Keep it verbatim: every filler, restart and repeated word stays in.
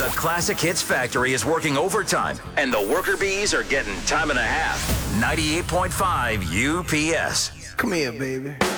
The Classic Hits Factory is working overtime, and the worker bees are getting time and a half. ninety-eight point five U P S. Come here, baby.